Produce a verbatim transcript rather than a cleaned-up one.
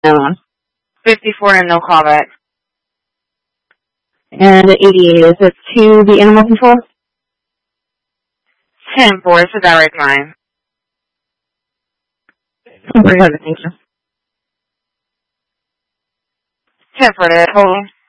one. fifty-four and no callback. And eighty-eight, is it to the animal control? ten four, it's a direct line. Very good, thank you. ten for that, hold on.